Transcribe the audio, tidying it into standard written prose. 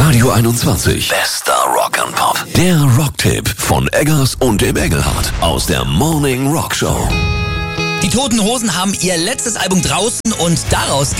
Radio 21. Bester Rock'n'Pop. Der Rocktipp von Eggers und dem Engelhardt aus der Morning Rock Show. Die Toten Hosen haben ihr letztes Album draußen und daraus